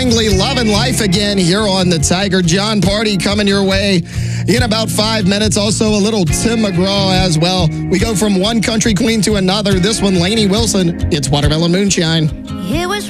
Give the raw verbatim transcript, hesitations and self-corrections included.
Langley, loving life again here on the Tiger. John Party coming your way in about five minutes. Also a little Tim McGraw as well. We go from one country queen to another. This one, Lainey Wilson. It's Watermelon Moonshine. It was